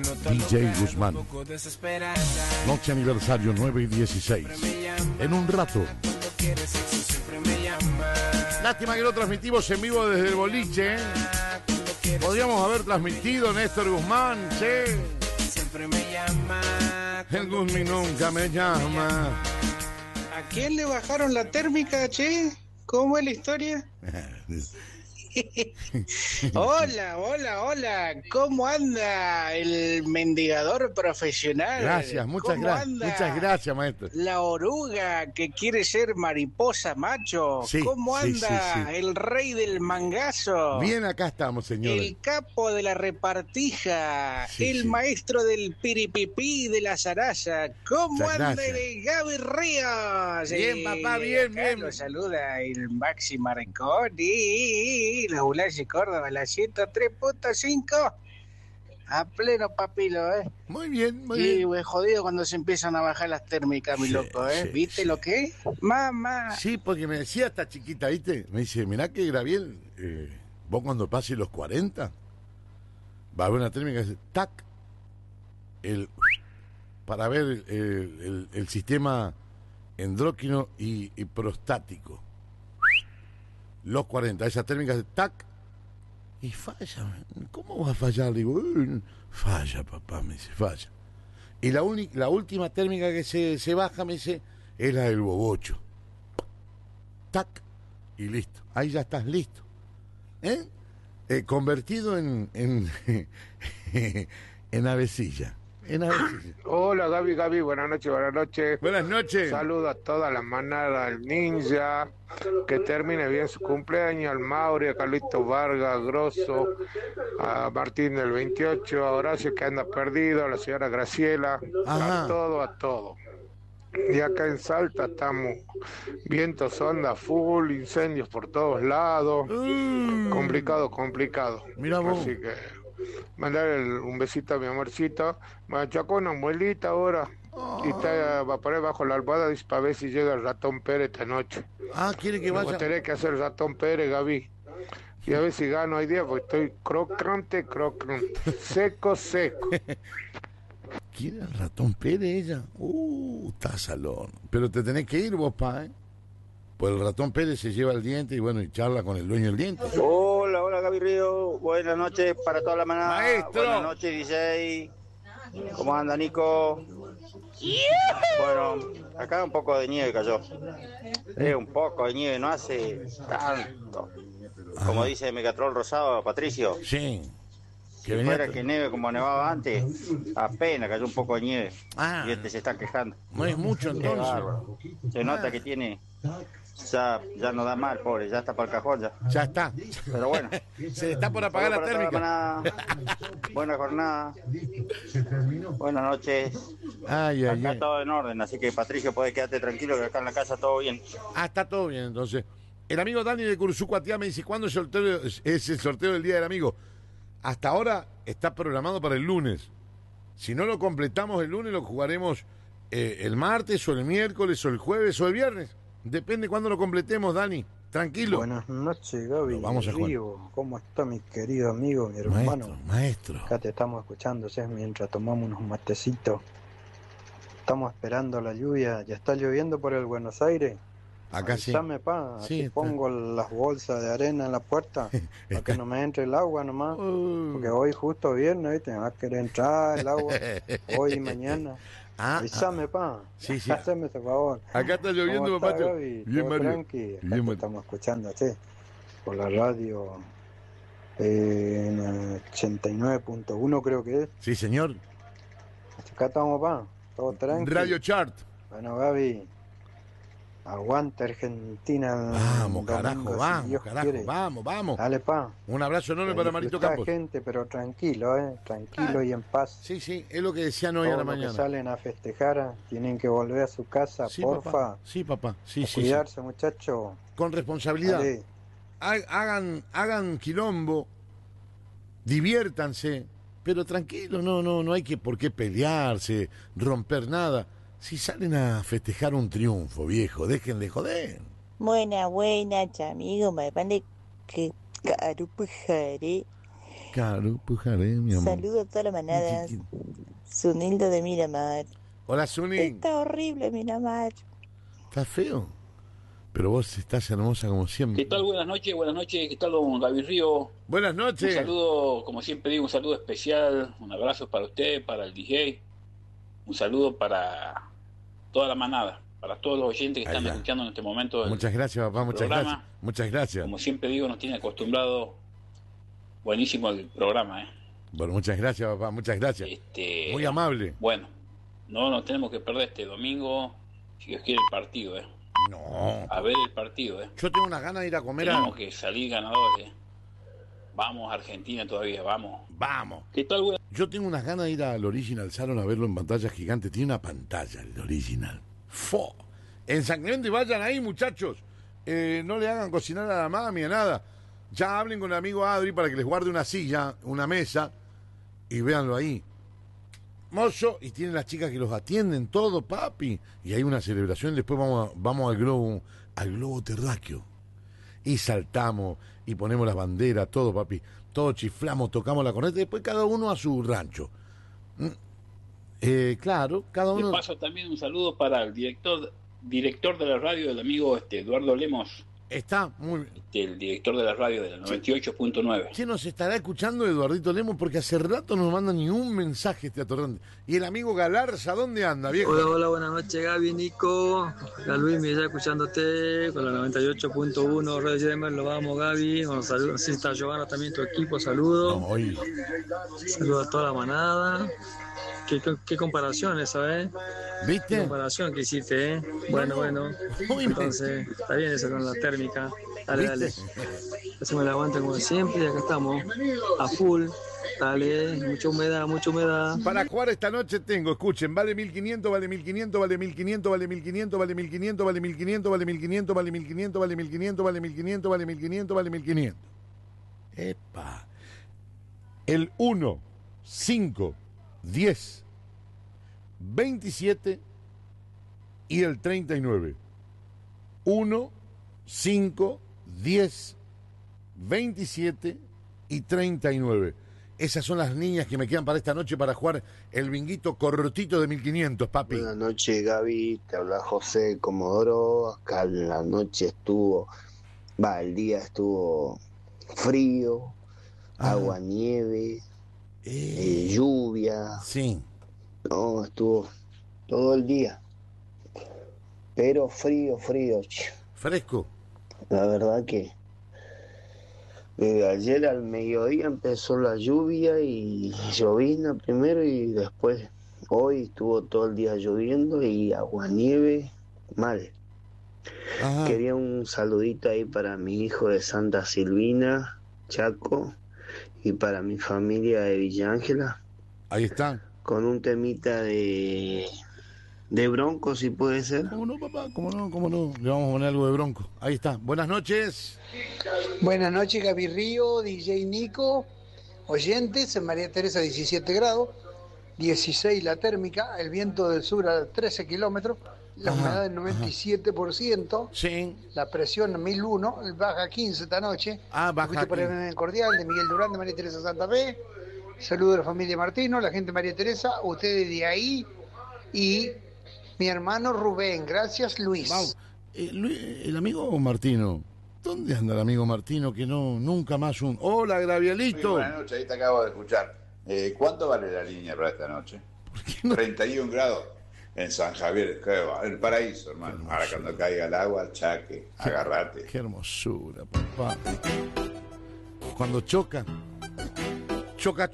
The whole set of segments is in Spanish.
DJ Guzmán. Noche aniversario 9 y 16. En un rato. Lástima que lo transmitimos en vivo desde el boliche. Podríamos haber transmitido Néstor Guzmán, che. El Guzmán nunca me llama. ¿A quién le bajaron la térmica, che? ¿Cómo es la historia? Hola, ¿cómo anda el mendigador profesional? Gracias, muchas gracias, maestro. La oruga que quiere ser mariposa macho. Sí, ¿Cómo anda sí. el rey del mangazo? Bien, acá estamos, señores. El capo de la repartija, el sí. maestro del piripipí de la zaraza. ¿Cómo Muchas anda gracias. el Gaby Ríos? Bien, papá, bien, Acá bien. lo saluda el Maxi Marconi, la Ulaye Córdoba, la 103.5. A pleno papilo, ¿eh? Muy bien, muy Y bien. güey, jodido cuando se empiezan a bajar las térmicas, mi Sí, loco, ¿eh? sí, ¿Viste sí. lo que es? Mamá. Sí, porque me decía esta chiquita, ¿viste? Me dice, mirá que Graviel, vos cuando pases los 40, va a haber una térmica que dice, tac, para ver el sistema endócrino y prostático. Los 40, esa térmica dice, tac, y falla. ¿Cómo va a fallar? Le digo, falla, papá, me dice, falla. Y la última térmica que se baja, me dice, es la del bobocho. Tac, y listo. Ahí ya estás listo. Convertido en en avecilla. Hola Gaby, buenas noches. Buenas noches. Saludo a toda la manada, al ninja, que termine bien su cumpleaños, al Mauri, a Carlito Vargas, Grosso, a Martín del 28, a Horacio que anda perdido, a la señora Graciela, Ajá. a todo. Y acá en Salta estamos vientos, onda full, incendios por todos lados, complicado. Mira vos. Así que mandar un besito a mi amorcito. Me achacó una muelita ahora y va a poner bajo la almohada para ver si llega el ratón Pérez esta noche. ¿Quiere que Me vaya? gustaría que hacer el ratón Pérez, Gaby. Y a ver si gano hoy día, porque estoy crocante, seco. ¿Quiere el ratón Pérez ella? Está salón. Pero te tenés que ir vos, pa, Pues el ratón Pérez se lleva el diente y bueno, y charla con el dueño del diente. Hola Gaby Río, buenas noches para toda la manada. Maestro. Buenas noches DJ. ¿Cómo anda Nico? Bueno, acá un poco de nieve cayó. Un poco de nieve, no hace tanto. Como dice Megatrol Rosado, Patricio. Sí. Si fuera que nieve como nevaba antes, apenas cayó un poco de nieve. Y se está quejando. No es mucho Qué entonces. bárbaro. Se nota que tiene... Ya no da mal, pobre, ya está para el cajón ya. Ya está. Pero bueno. Se está por apagar la térmica. Buena jornada. Buenas noches. Acá todo en orden, así que Patricio puede quedarte tranquilo que acá en la casa todo bien. Está todo bien entonces. El amigo Dani de Cursucuatía me dice, ¿cuándo es el sorteo del Día del Amigo? Hasta ahora está programado para el lunes. Si no lo completamos el lunes, lo jugaremos el martes o el miércoles o el jueves o el viernes. Depende cuándo lo completemos, Dani. Tranquilo. Buenas noches, Gaby. Vamos a jugar. ¿Cómo está mi querido amigo, mi hermano? Maestro. Acá te estamos escuchando, mientras tomamos unos matecitos. Estamos esperando la lluvia. ¿Ya está lloviendo por el Buenos Aires? Acá sí. Avísame, pa. Aquí pongo las bolsas de arena en la puerta para que no me entre el agua nomás. Porque hoy justo viernes, ¿viste? Me va a querer entrar el agua hoy y mañana. Avísame, pa. Sí. Haceme ese favor. Acá está lloviendo, papacho. Bien, Mario. Tranqui. Acá te estamos escuchando, por la radio en 89.1 creo que es. Sí, señor. Acá estamos, pa. Todo tranqui. Radio Chart. Bueno, Gaby. Aguanta Argentina. Vamos, carajo, vamos. Dale, pa. Un abrazo enorme para Marito Campos. Gente, pero tranquilo, tranquilo y en paz. Sí, es lo que decían hoy a la mañana. Que salen a festejar, tienen que volver a su casa, porfa. Papá. Sí, papá. Sí. Cuidarse, muchachos. Con responsabilidad. Hagan quilombo, diviértanse, pero tranquilo, no hay por qué pelearse, romper nada. Si salen a festejar un triunfo, viejo, dejen de joder. Buena, amigo, me parece que caro pajaré. Claro, pujaré, mi amor. Saludo a toda la manada. Sunildo de Miramar. Hola, Zuni. Está horrible Miramar. Está feo. Pero vos estás hermosa como siempre. ¿Qué tal? Buenas noches. ¿Qué tal, don David Río? Buenas noches. Un saludo, como siempre digo, un saludo especial. Un abrazo para usted, para el DJ. Un saludo para toda la manada, para todos los oyentes que están escuchando en este momento. Muchas gracias, papá. Muchas gracias. Muchas gracias. Como siempre digo, nos tiene acostumbrado. Buenísimo el programa, Bueno, muchas gracias, papá. Muchas gracias. Muy amable. Bueno, no nos tenemos que perder este domingo, si Dios quiere, el partido, No. A ver el partido, Yo tengo unas ganas de ir a comer. Tenemos que salir ganadores. Vamos, Argentina todavía, vamos. Vamos. ¿Qué tal, güey? Yo tengo unas ganas de ir al Original Salon a verlo en pantalla gigante. Tiene una pantalla, el Original. ¡Fo! En San Clemente, vayan ahí, muchachos. No le hagan cocinar a la mami, a nada. Ya hablen con el amigo Adri para que les guarde una silla, una mesa, y véanlo ahí. Mozo, y tienen las chicas que los atienden, todo, papi. Y hay una celebración, después vamos al globo terráqueo. Y saltamos, y ponemos las banderas, todo, papi. Todo chiflamos, tocamos la corneta, después cada uno a su rancho. Claro, cada uno... De paso también un saludo para el director de la radio, el amigo Eduardo Lemos. Está muy... El director de la radio de la 98.9. ¿Quién nos estará escuchando, Eduardito Lemos? Porque hace rato no nos manda ni un mensaje este atorrante. Y el amigo Galarza, ¿dónde anda, viejo? Hola, buenas noches, Gaby, Nico. La Luis me está escuchándote con la 98.1 Radio Yemer. Lo vamos, Gaby. Bueno, saludos. Sí, está Giovanna también, tu equipo, saludos. Saludos a toda la manada. Qué comparación esa, ¿Viste? Qué comparación que hiciste, Bueno. Entonces, está bien eso con la térmica. Dale. Hacemos el aguante como siempre y acá estamos. A full. Dale, mucha humedad. Para jugar esta noche tengo, escuchen, vale 1500, vale 1500, vale 1500, vale 1500, vale 1500, vale 1500, vale 1500, vale 1500, vale 1500, vale 1500, vale 1500, vale 1500. Epa. El 1, 5, 10, 27 y el 39. 1, 5, 10, 27 y 39. Esas son las niñas que me quedan para esta noche para jugar el binguito cortito de 1500, papi. Buenas noches, Gaby. Te habla José Comodoro. Acá la noche el día estuvo frío, agua, nieve, lluvia. Sí. No, estuvo todo el día. Pero frío. Fresco. La verdad que ayer al mediodía empezó la lluvia y llovizna primero y después hoy estuvo todo el día lloviendo y agua, nieve, mal. Ajá. Quería un saludito ahí para mi hijo de Santa Silvina, Chaco, y para mi familia de Villa Ángela. Ahí está. Con un temita de Bronco, si puede ser. ¿Cómo no, papá? ¿Cómo no? Le vamos a poner algo de Bronco. Ahí está. Buenas noches. Buenas noches, Gaby Río, DJ Nico, oyentes, en María Teresa 17 grados, 16 la térmica, el viento del sur a 13 kilómetros, la humedad del 97%, sí. La presión 1001, baja 15 esta noche. Baja. Por el cordial de Miguel Durán de María Teresa Santa Fe. Saludos a la familia Martino, la gente de María Teresa, ustedes de ahí y mi hermano Rubén. Gracias, Luis. El amigo Martino. ¿Dónde anda el amigo Martino que nunca más un... Hola, Gravielito. Buenas noches, ahí te acabo de escuchar. ¿Cuánto vale la línea para esta noche? 31 grados en San Javier, el paraíso, hermano. Ahora cuando caiga el agua, chaque, agarrate. Qué hermosura, papá. Cuando choca. Choca.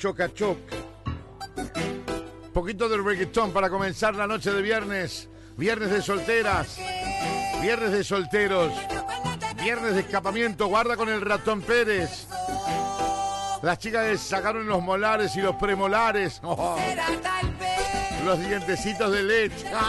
Poquito del reggaetón para comenzar la noche de viernes. Viernes de solteras. Viernes de solteros. Viernes de escapamiento, guarda con el ratón Pérez. Las chicas les sacaron los molares y los premolares. Los dientecitos de leche.